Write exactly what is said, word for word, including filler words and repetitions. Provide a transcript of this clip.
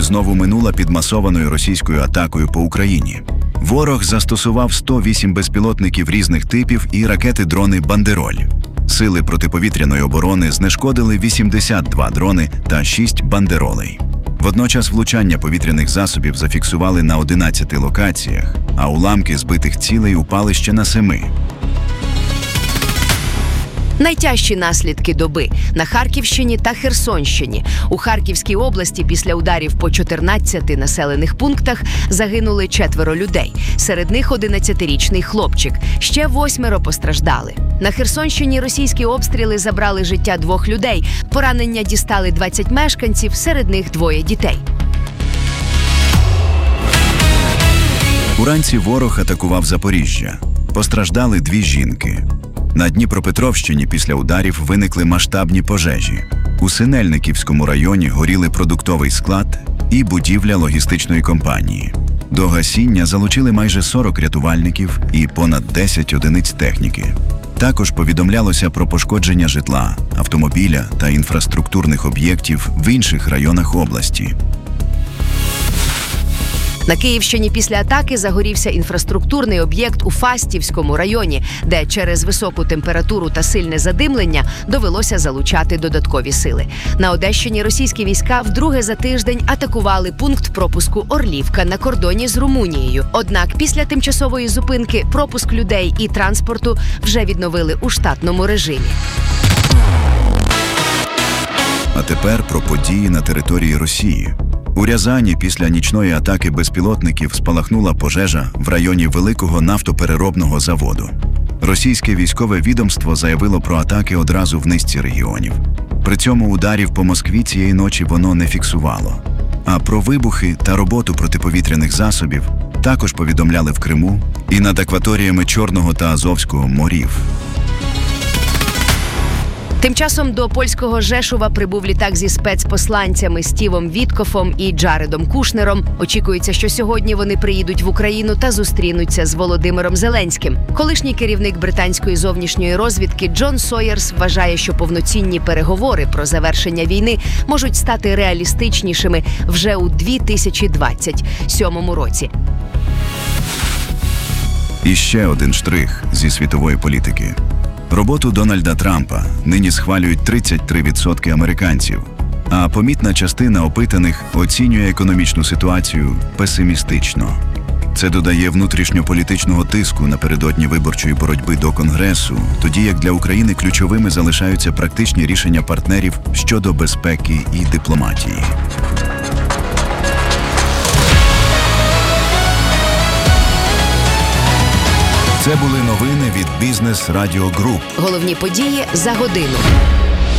знову минула під масованою російською атакою по Україні. Ворог застосував сто вісім безпілотників різних типів і ракети-дрони «Бандероль». Сили протиповітряної оборони знешкодили вісімдесят два дрони та шість «Бандеролей». Водночас влучання повітряних засобів зафіксували на одинадцяти локаціях, а уламки збитих цілей упали ще на семи. Найтяжчі наслідки доби на Харківщині та Херсонщині. У Харківській області після ударів по чотирнадцяти населених пунктах загинули четверо людей. Серед них одинадцятирічний хлопчик. Ще восьмеро постраждали. На Херсонщині російські обстріли забрали життя двох людей. Поранення дістали двадцять мешканців, серед них двоє дітей. Уранці ворог атакував Запоріжжя. Постраждали дві жінки. На Дніпропетровщині після ударів виникли масштабні пожежі. У Синельниківському районі горіли продуктовий склад і будівля логістичної компанії. До гасіння залучили майже сорок рятувальників і понад десять одиниць техніки. Також повідомлялося про пошкодження житла, автомобіля та інфраструктурних об'єктів в інших районах області. На Київщині після атаки загорівся інфраструктурний об'єкт у Фастівському районі, де через високу температуру та сильне задимлення довелося залучати додаткові сили. На Одещині російські війська вдруге за тиждень атакували пункт пропуску Орлівка на кордоні з Румунією. Однак після тимчасової зупинки пропуск людей і транспорту вже відновили у штатному режимі. А тепер про події на території Росії. У Рязані після нічної атаки безпілотників спалахнула пожежа в районі великого нафтопереробного заводу. Російське військове відомство заявило про атаки одразу в низці регіонів. При цьому ударів по Москві цієї ночі воно не фіксувало. А про вибухи та роботу протиповітряних засобів також повідомляли в Криму і над акваторіями Чорного та Азовського морів. Тим часом до польського Жешува прибув літак зі спецпосланцями Стівом Віткофом і Джаредом Кушнером. Очікується, що сьогодні вони приїдуть в Україну та зустрінуться з Володимиром Зеленським. Колишній керівник британської зовнішньої розвідки Джон Сойерс вважає, що повноцінні переговори про завершення війни можуть стати реалістичнішими вже у дві тисячі двадцять сьомому році. І ще один штрих зі світової політики. Роботу Дональда Трампа нині схвалюють тридцять три відсотки американців, а помітна частина опитаних оцінює економічну ситуацію песимістично. Це додає внутрішньополітичного тиску напередодні виборчої боротьби до Конгресу, тоді як для України ключовими залишаються практичні рішення партнерів щодо безпеки і дипломатії. Це були новини від Бізнес Радіо Груп. Головні події за годину.